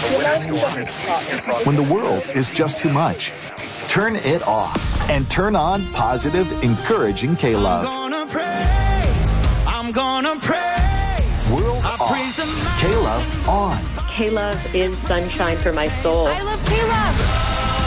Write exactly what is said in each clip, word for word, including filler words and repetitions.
When the world is just too much, turn it off and turn on positive, encouraging K-Love. I'm gonna praise, I'm gonna praise. World I off, praise K-Love on. K-Love is sunshine for my soul. I love K-Love.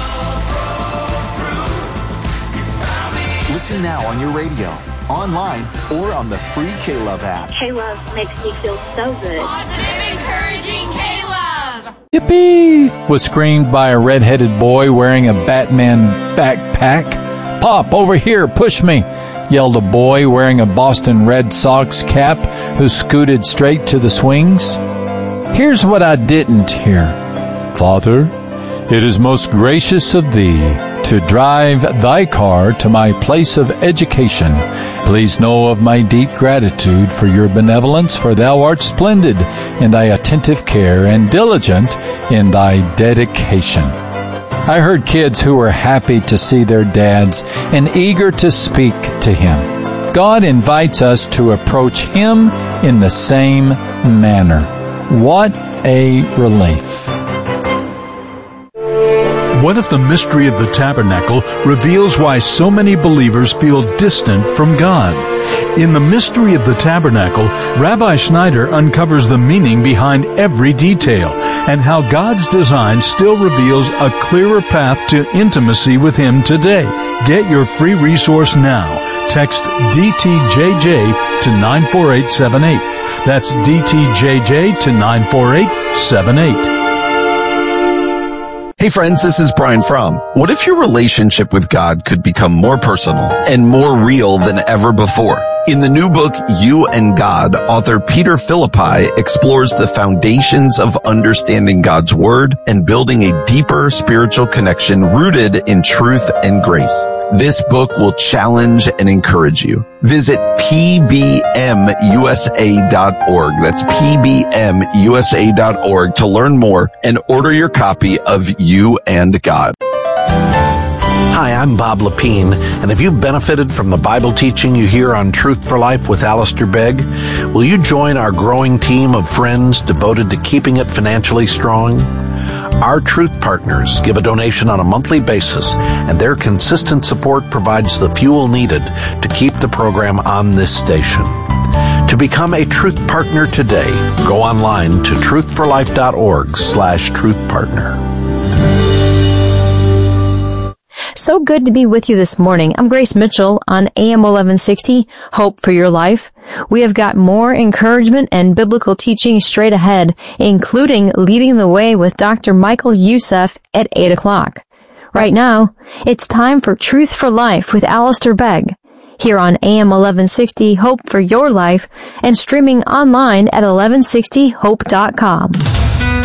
Listen now on your radio, online, or on the free K-Love app. K-Love makes me feel so good. Positive, encouraging K-Love. Yippee! Was screamed by a red-headed boy wearing a Batman backpack. Pop, over here, push me, yelled a boy wearing a Boston Red Sox cap who scooted straight to the swings. Here's what I didn't hear. Father, it is most gracious of thee to drive thy car to my place of education. Please know of my deep gratitude for your benevolence, for thou art splendid in thy attentive care and diligent in thy dedication. I heard kids who were happy to see their dads and eager to speak to him. God invites us to approach him in the same manner. What a relief. What if the mystery of the tabernacle reveals why so many believers feel distant from God? In the mystery of the tabernacle, Rabbi Schneider uncovers the meaning behind every detail and how God's design still reveals a clearer path to intimacy with Him today. Get your free resource now. Text D T J J to nine four eight seven eight. That's D T J J to nine four eight seven eight. Hey friends, this is Brian Fromm. What if your relationship with God could become more personal and more real than ever before? In the new book, You and God, author Peter Philippi explores the foundations of understanding God's Word and building a deeper spiritual connection rooted in truth and grace. This book will challenge and encourage you. Visit P B M U S A dot org. That's P B M U S A dot org to learn more and order your copy of You and God. Hi, I'm Bob Lepine, and have you benefited from the Bible teaching you hear on Truth for Life with Alistair Begg? Will you join our growing team of friends devoted to keeping it financially strong? Our Truth Partners give a donation on a monthly basis, and their consistent support provides the fuel needed to keep the program on this station. To become a Truth Partner today, go online to truth for life dot org slash truth partner. So good to be with you this morning. I'm Grace Mitchell on A M eleven sixty, Hope for Your Life. We have got more encouragement and biblical teaching straight ahead, including Leading the Way with Doctor Michael Youssef at eight o'clock. Right now, it's time for Truth for Life with Alistair Begg, here on A M eleven sixty, Hope for Your Life, and streaming online at eleven sixty hope dot com.